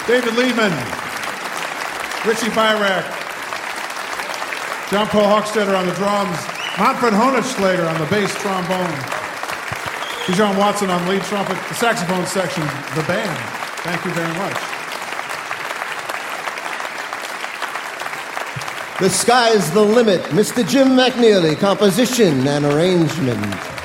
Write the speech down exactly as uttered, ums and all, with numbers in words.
David Lehman, Richie Byrack, John Paul Hochstetter on the drums, Manfred Honigschlager on the bass trombone, Bijan Watson on lead trumpet, the saxophone section, the band. Thank you very much. The Sky's the Limit, Mister Jim McNeely, composition and arrangement.